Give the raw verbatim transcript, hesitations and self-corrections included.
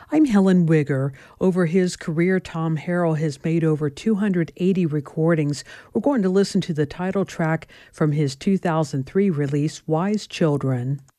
I'm Helen Wigger. Over his career, Tom Harrell has made over two hundred eighty recordings. We're going to listen to the title track from his two thousand three release, Wise Children.